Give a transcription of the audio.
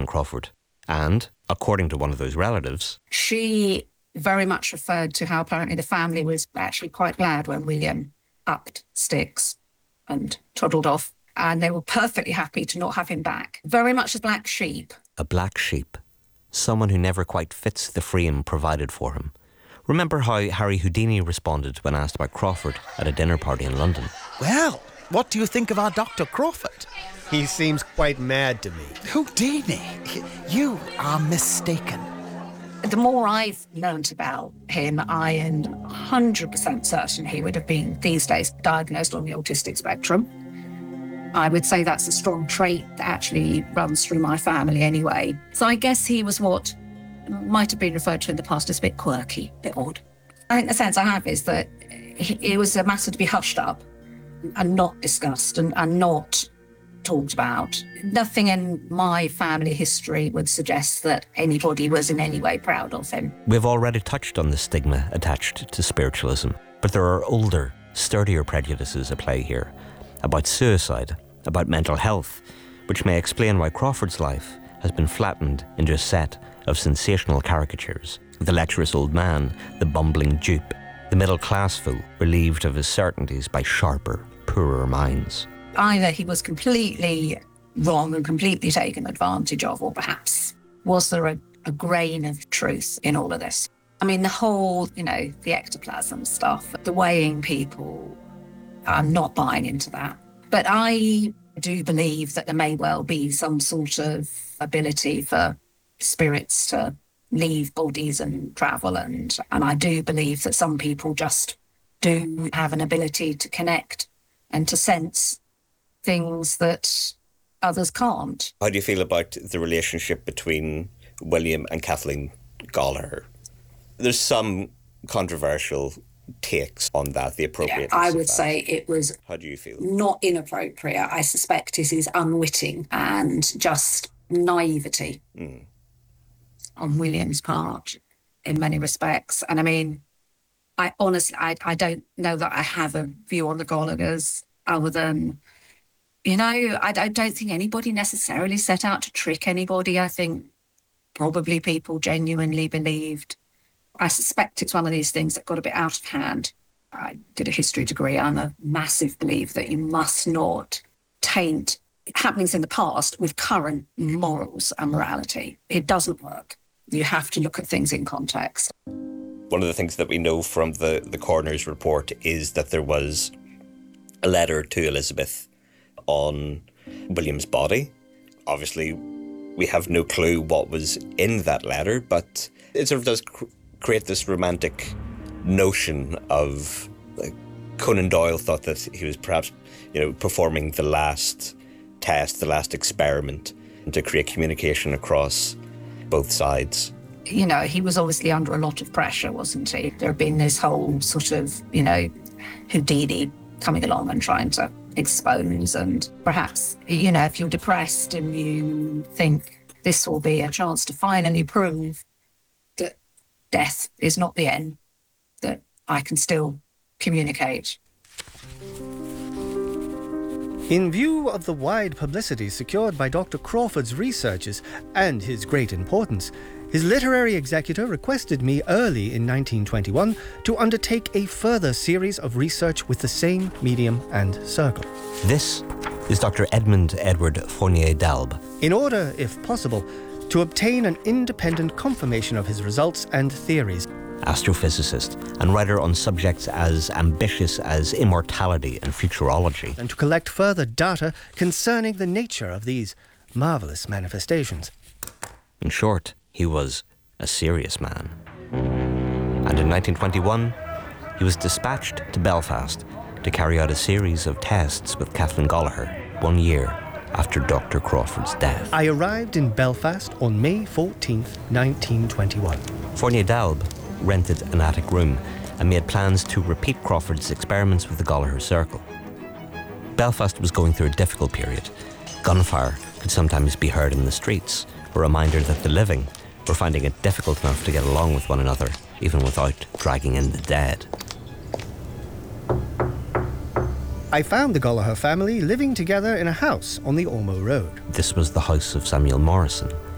Crawford. And, according to one of those relatives, she very much referred to how apparently the family was actually quite glad when William upped sticks and toddled off, and they were perfectly happy to not have him back. Very much a black sheep. A black sheep. Someone who never quite fits the frame provided for him. Remember how Harry Houdini responded when asked about Crawford at a dinner party in London? Well, what do you think of our Dr. Crawford? He seems quite mad to me. Houdini, you are mistaken. The more I've learnt about him, I am 100% certain he would have been, these days, diagnosed on the autistic spectrum. I would say that's a strong trait that actually runs through my family anyway. So I guess he was what might have been referred to in the past as a bit quirky, a bit odd. I think the sense I have is that it was a matter to be hushed up and not discussed and not talked about. Nothing in my family history would suggest that anybody was in any way proud of him. We've already touched on the stigma attached to spiritualism, but there are older, sturdier prejudices at play here about suicide, about mental health, which may explain why Crawford's life has been flattened into a set of sensational caricatures. The lecherous old man, the bumbling dupe, the middle-class fool relieved of his certainties by sharper, poorer minds. Either he was completely wrong and completely taken advantage of, or perhaps was there a grain of truth in all of this? I mean, the whole, the ectoplasm stuff, the weighing people, I'm not buying into that. But I do believe that there may well be some sort of ability for spirits to leave bodies and travel, and I do believe that some people just do have an ability to connect and to sense things that others can't. How do you feel about the relationship between William and Kathleen Gallagher? There's some controversial takes on that, the appropriateness I of would that. say it was How do you feel? Not inappropriate. I suspect it is unwitting and just naivety on William's part in many respects. And I mean, I honestly don't know that I have a view on the Gallaghers other than, I don't think anybody necessarily set out to trick anybody. I think probably people genuinely believed. I suspect it's one of these things that got a bit out of hand. I did a history degree. I'm a massive believer that you must not taint happenings in the past with current morals and morality. It doesn't work. You have to look at things in context. One of the things that we know from the coroner's report is that there was a letter to Elizabeth on William's body. Obviously, we have no clue what was in that letter, but it sort of does create this romantic notion of Conan Doyle thought that he was perhaps, performing the last test, the last experiment to create communication across both sides. He was obviously under a lot of pressure, wasn't he? There had been this whole sort of, Houdini coming along and trying to expose, and perhaps, if you're depressed and you think this will be a chance to finally prove that death is not the end, that I can still communicate. In view of the wide publicity secured by Dr. Crawford's researches and his great importance, his literary executor requested me early in 1921 to undertake a further series of research with the same medium and circle. This is Dr. Edmund Edward Fournier d'Albe. In order, if possible, to obtain an independent confirmation of his results and theories. Astrophysicist and writer on subjects as ambitious as immortality and futurology. And to collect further data concerning the nature of these marvellous manifestations. In short, he was a serious man. And in 1921, he was dispatched to Belfast to carry out a series of tests with Kathleen Gallagher 1 year after Dr. Crawford's death. I arrived in Belfast on May 14th, 1921. Fournier d'Albe rented an attic room and made plans to repeat Crawford's experiments with the Gallagher Circle. Belfast was going through a difficult period. Gunfire could sometimes be heard in the streets, a reminder that the living were finding it difficult enough to get along with one another, even without dragging in the dead. I found the Gallagher family living together in a house on the Ormeau Road. This was the house of Samuel Morrison,